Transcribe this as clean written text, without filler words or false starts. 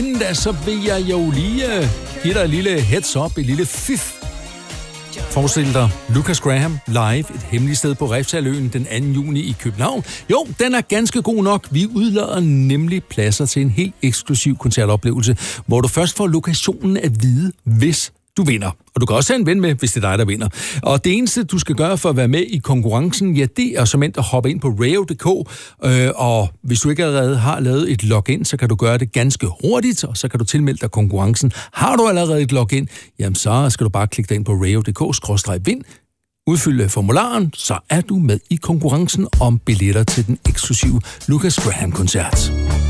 da så vil jeg jo lige give dig et lille heads up, et lille fif. Forestil dig Lucas Graham live et hemmeligt sted på Refshaleøen den 2. juni i København. Jo, den er ganske god nok. Vi udlader nemlig pladser til en helt eksklusiv koncertoplevelse, hvor du først får lokationen at vide, hvis du vinder. Og du kan også have en ven med, hvis det er dig, der vinder. Og det eneste, du skal gøre for at være med i konkurrencen, ja, det er som at hoppe ind på radio.dk. Og hvis du ikke allerede har lavet et login, så kan du gøre det ganske hurtigt, og så kan du tilmelde dig konkurrencen. Har du allerede et login, jamen så skal du bare klikke dig ind på radio.dk/vind, udfylde formularen, så er du med i konkurrencen om billetter til den eksklusive Lucas Graham-koncert.